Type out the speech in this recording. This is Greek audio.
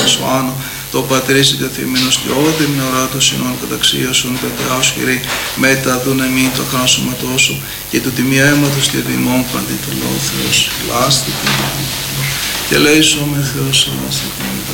σου άνω, το πατρίσει καθημένος και όδη με ορά του συνόλου καταξίωσον, πετράος χειρή, μέτα δουνεμή το χρόνο σωματώσου, και του τιμία αίματος και δημών παντή το λόγο Θεός, λάστη και λέησο με Θεός, λάστη και